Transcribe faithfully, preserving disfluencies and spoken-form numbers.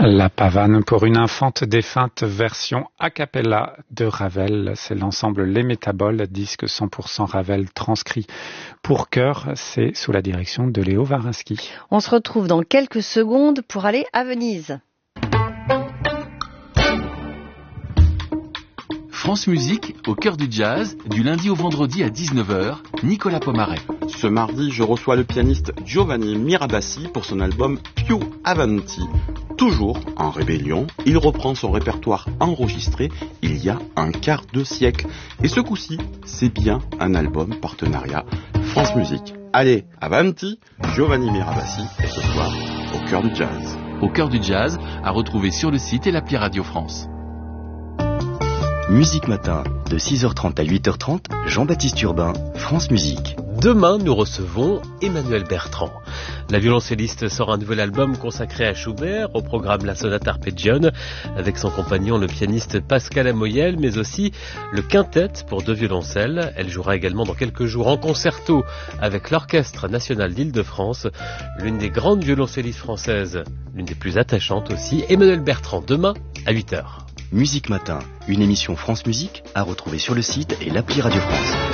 La pavane pour une infante défunte, version a cappella de Ravel. C'est l'ensemble Les Métaboles, disque cent pour cent Ravel transcrit pour chœur. C'est sous la direction de Léo Wawrinski. On se retrouve dans quelques secondes pour aller à Venise. France Musique, au cœur du jazz, du lundi au vendredi à dix-neuf heures, Nicolas Pomaret. Ce mardi, je reçois le pianiste Giovanni Mirabassi pour son album Più Avanti. Toujours en rébellion, il reprend son répertoire enregistré il y a un quart de siècle. Et ce coup-ci, c'est bien un album partenariat France Musique. Allez, Avanti, Giovanni Mirabassi, et ce soir, au cœur du jazz. Au cœur du jazz, à retrouver sur le site et l'appli Radio France. Musique Matin, de six heures trente à huit heures trente, Jean-Baptiste Urbain, France Musique. Demain, nous recevons Emmanuel Bertrand. La violoncelliste sort un nouvel album consacré à Schubert, au programme La Sonate Arpeggione, avec son compagnon le pianiste Pascal Amoyel, mais aussi le quintet pour deux violoncelles. Elle jouera également dans quelques jours en concerto avec l'Orchestre National d'Île-de-France, l'une des grandes violoncellistes françaises, l'une des plus attachantes aussi. Emmanuel Bertrand, demain à huit heures. Musique Matin, une émission France Musique à retrouver sur le site et l'appli Radio France.